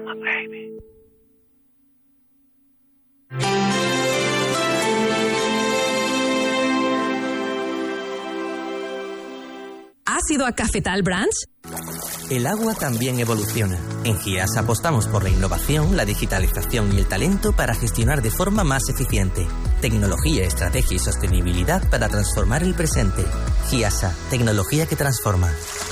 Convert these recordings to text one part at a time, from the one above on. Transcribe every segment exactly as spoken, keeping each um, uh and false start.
My baby. ¿Has ido a Cafetal Branch? El agua también evoluciona. En GIAS apostamos por la innovación, la digitalización y el talento para gestionar de forma más eficiente. Tecnología, estrategia y sostenibilidad para transformar el presente. GIASA, tecnología que transforma.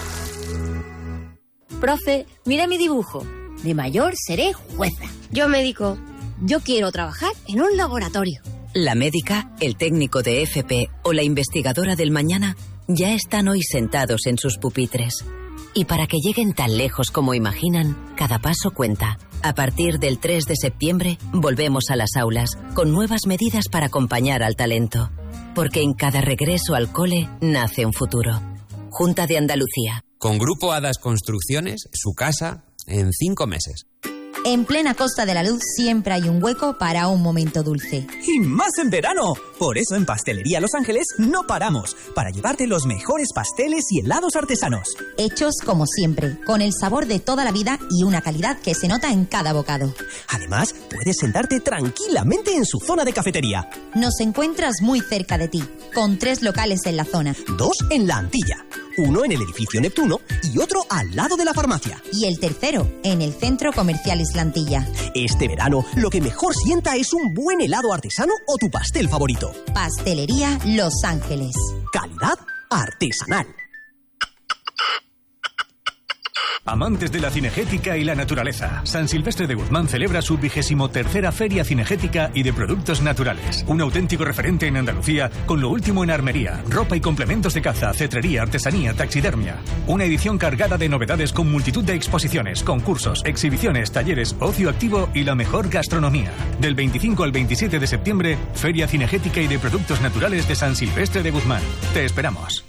Profe, mira mi dibujo. De mayor seré jueza. Yo médico. Yo quiero trabajar en un laboratorio. La médica, el técnico de F P o la investigadora del mañana ya están hoy sentados en sus pupitres. Y para que lleguen tan lejos como imaginan, cada paso cuenta. A partir del tres de septiembre, volvemos a las aulas, con nuevas medidas para acompañar al talento. Porque en cada regreso al cole, nace un futuro. Junta de Andalucía. Con Grupo Hadas Construcciones, su casa en cinco meses. En plena Costa de la Luz siempre hay un hueco para un momento dulce. ¡Y más en verano! Por eso en Pastelería Los Ángeles no paramos, para llevarte los mejores pasteles y helados artesanos. Hechos como siempre, con el sabor de toda la vida y una calidad que se nota en cada bocado. Además, puedes sentarte tranquilamente en su zona de cafetería. Nos encuentras muy cerca de ti, con tres locales en la zona. Dos en La Antilla, uno en el edificio Neptuno y otro al lado de la farmacia. Y el tercero, en el Centro Comercial Islantilla. Este verano, lo que mejor sienta es un buen helado artesano o tu pastel favorito. Pastelería Los Ángeles. Calidad artesanal. Amantes de la cinegética y la naturaleza, San Silvestre de Guzmán celebra su vigésimo tercera Feria Cinegética y de Productos Naturales. Un auténtico referente en Andalucía con lo último en armería, ropa y complementos de caza, cetrería, artesanía, taxidermia. Una edición cargada de novedades con multitud de exposiciones, concursos, exhibiciones, talleres, ocio activo y la mejor gastronomía. Del veinticinco al veintisiete de septiembre, Feria Cinegética y de Productos Naturales de San Silvestre de Guzmán. Te esperamos.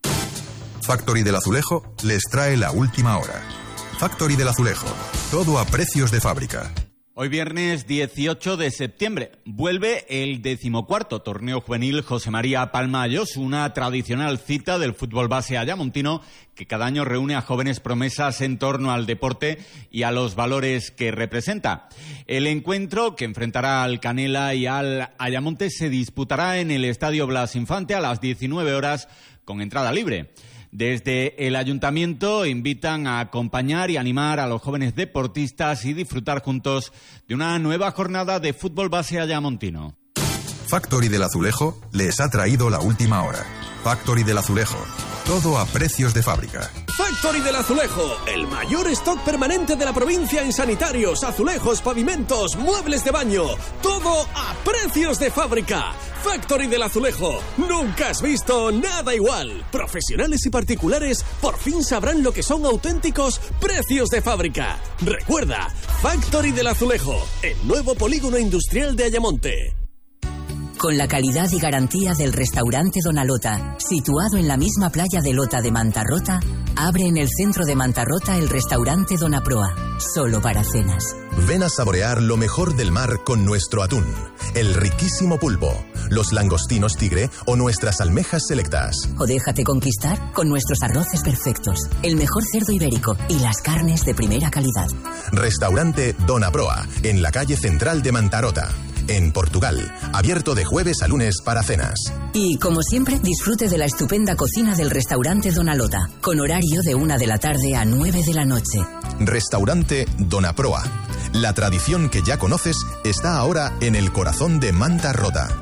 Factory del Azulejo les trae la última hora. Factory del Azulejo, todo a precios de fábrica. Hoy viernes dieciocho de septiembre vuelve el decimocuarto torneo juvenil José María Palma Ayos, una tradicional cita del fútbol base ayamontino que cada año reúne a jóvenes promesas en torno al deporte y a los valores que representa. El encuentro, que enfrentará al Canela y al Ayamonte, se disputará en el Estadio Blas Infante a las diecinueve horas con entrada libre. Desde el ayuntamiento invitan a acompañar y animar a los jóvenes deportistas y disfrutar juntos de una nueva jornada de fútbol base ayamontino. Factory del Azulejo les ha traído la última hora. Factory del Azulejo, todo a precios de fábrica. Factory del Azulejo, el mayor stock permanente de la provincia en sanitarios, azulejos, pavimentos, muebles de baño. Todo a precios de fábrica. Factory del Azulejo, nunca has visto nada igual. Profesionales y particulares por fin sabrán lo que son auténticos precios de fábrica. Recuerda, Factory del Azulejo, el nuevo polígono industrial de Ayamonte. Con la calidad y garantía del restaurante Donalota, situado en la misma playa de Lota de Mantarrota, abre en el centro de Mantarrota el restaurante Donaproa, solo para cenas. Ven a saborear lo mejor del mar con nuestro atún, el riquísimo pulpo, los langostinos tigre o nuestras almejas selectas. O déjate conquistar con nuestros arroces perfectos, el mejor cerdo ibérico y las carnes de primera calidad. Restaurante Donaproa, en la calle central de Mantarrota. En Portugal, abierto de jueves a lunes para cenas. Y, como siempre, disfrute de la estupenda cocina del restaurante Donalota, con horario de una de la tarde a nueve de la noche. Restaurante Donaproa. La tradición que ya conoces está ahora en el corazón de Mantarrota.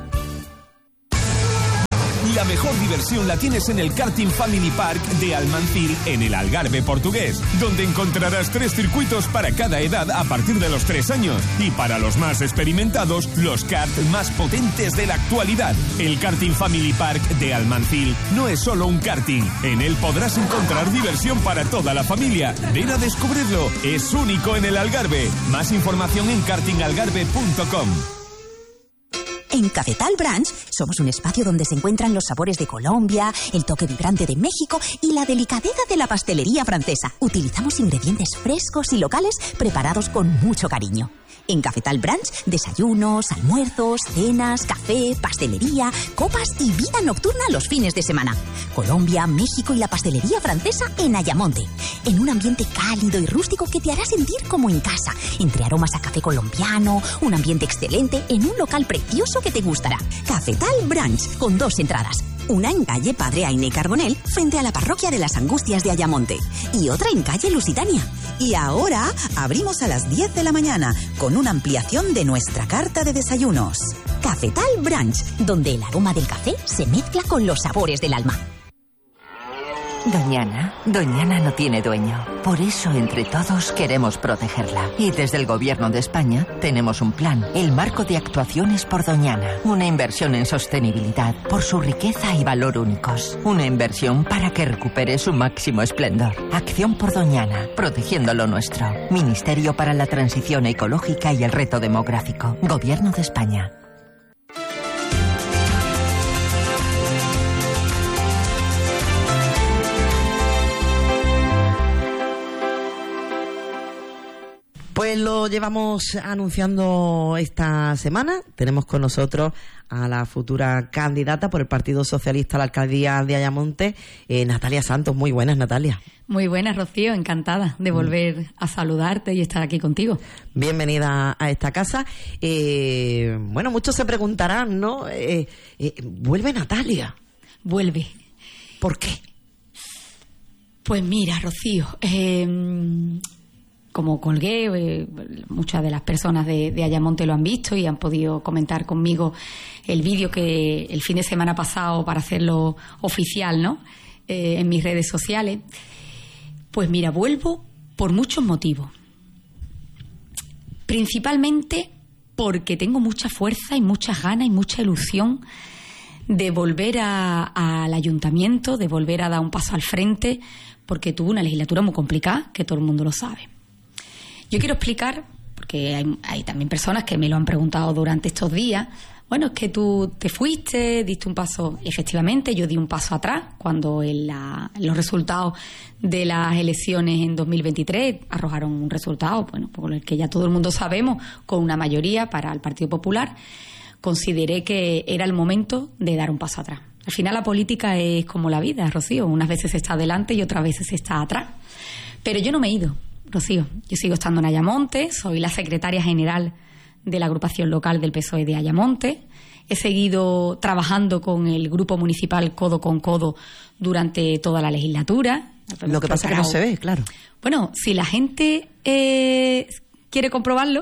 La mejor diversión la tienes en el Karting Family Park de Almancil, en el Algarve portugués, donde encontrarás tres circuitos para cada edad a partir de los tres años y para los más experimentados, los karts más potentes de la actualidad. El Karting Family Park de Almancil no es solo un karting, en él podrás encontrar diversión para toda la familia. Ven a descubrirlo, es único en el Algarve. Más información en karting algarve punto com. En Cafetal Branch somos un espacio donde se encuentran los sabores de Colombia, el toque vibrante de México y la delicadeza de la pastelería francesa. Utilizamos ingredientes frescos y locales preparados con mucho cariño. En Cafetal Branch, desayunos, almuerzos, cenas, café, pastelería, copas y vida nocturna los fines de semana. Colombia, México y la pastelería francesa en Ayamonte. En un ambiente cálido y rústico que te hará sentir como en casa. Entre aromas a café colombiano, un ambiente excelente en un local precioso que te gustará. Cafetal Branch, con dos entradas. Una en calle Padre Aine Carbonell, frente a la parroquia de las Angustias de Ayamonte. Y otra en calle Lusitania. Y ahora abrimos a las diez de la mañana, con una ampliación de nuestra carta de desayunos. Cafetal Branch, donde el aroma del café se mezcla con los sabores del alma. Doñana, Doñana no tiene dueño. Por eso, entre todos, queremos protegerla. Y desde el Gobierno de España tenemos un plan, el Marco de Actuaciones por Doñana. Una inversión en sostenibilidad por su riqueza y valor únicos. Una inversión para que recupere su máximo esplendor. Acción por Doñana, protegiendo lo nuestro. Ministerio para la Transición Ecológica y el Reto Demográfico. Gobierno de España. Pues lo llevamos anunciando esta semana. Tenemos con nosotros a la futura candidata por el Partido Socialista a la alcaldía de Ayamonte, eh, Natalia Santos. Muy buenas, Natalia. Muy buenas, Rocío. Encantada de volver mm. a saludarte y estar aquí contigo. Bienvenida a esta casa. Eh, bueno, muchos se preguntarán, ¿no? Eh, eh, ¿Vuelve Natalia? Vuelve. ¿Por qué? Pues mira, Rocío... Eh, Como colgué, eh, muchas de las personas de, de Ayamonte lo han visto y han podido comentar conmigo el vídeo que el fin de semana pasado para hacerlo oficial, ¿no? Eh, en mis redes sociales. Pues mira, vuelvo por muchos motivos. Principalmente porque tengo mucha fuerza y muchas ganas y mucha ilusión de volver a, al ayuntamiento, de volver a dar un paso al frente, porque tuve una legislatura muy complicada, que todo el mundo lo sabe. Yo quiero explicar, porque hay, hay también personas que me lo han preguntado durante estos días, bueno, es que tú te fuiste, diste un paso, efectivamente, yo di un paso atrás cuando en la, los resultados de las elecciones en dos mil veintitrés arrojaron un resultado, bueno, por el que ya todo el mundo sabemos, con una mayoría para el Partido Popular. Consideré que era el momento de dar un paso atrás. Al final la política es como la vida, Rocío, unas veces se está adelante y otras veces se está atrás. Pero yo no me he ido, Rocío, yo sigo estando en Ayamonte, soy la secretaria general de la agrupación local del P S O E de Ayamonte. He seguido trabajando con el grupo municipal codo con codo durante toda la legislatura. Lo que pasa es que no se ve, claro. Bueno, si la gente eh, quiere comprobarlo,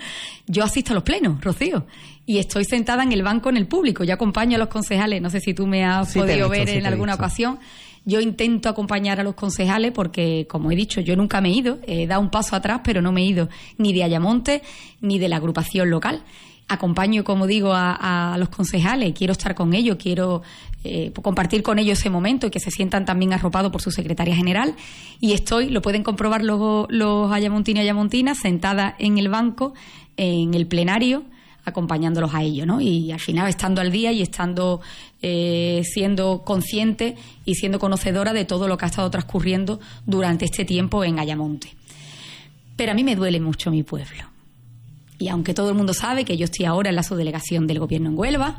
yo asisto a los plenos, Rocío, y estoy sentada en el banco en el público. Yo acompaño a los concejales, no sé si tú me has sí, podido visto, ver sí, en alguna visto. ocasión. Yo intento acompañar a los concejales porque, como he dicho, yo nunca me he ido. He dado un paso atrás, pero no me he ido ni de Ayamonte ni de la agrupación local. Acompaño, como digo, a, a los concejales. Quiero estar con ellos, quiero eh, compartir con ellos ese momento y que se sientan también arropados por su secretaria general. Y estoy, lo pueden comprobar los, los ayamontinos y ayamontinas, sentada en el banco, en el plenario, acompañándolos a ellos, ¿no? Y al final estando al día y estando eh, siendo consciente y siendo conocedora de todo lo que ha estado transcurriendo durante este tiempo en Ayamonte. Pero a mí me duele mucho mi pueblo. Y aunque todo el mundo sabe que yo estoy ahora en la subdelegación del gobierno en Huelva,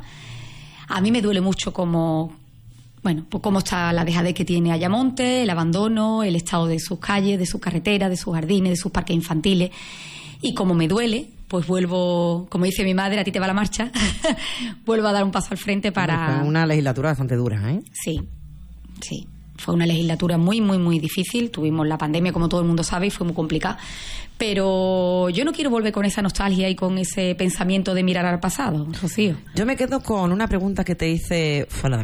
a mí me duele mucho cómo, bueno, pues cómo está la dejadez que tiene Ayamonte, el abandono, el estado de sus calles, de sus carreteras, de sus jardines, de sus parques infantiles. Y como me duele, pues vuelvo, como dice mi madre, a ti te va la marcha, vuelvo a dar un paso al frente para... Fue una legislatura bastante dura, ¿eh? Sí, sí. Fue una legislatura muy, muy, muy difícil. Tuvimos la pandemia, como todo el mundo sabe, y fue muy complicada. Pero yo no quiero volver con esa nostalgia y con ese pensamiento de mirar al pasado, Rocío. Yo me quedo con una pregunta que te hice fuera de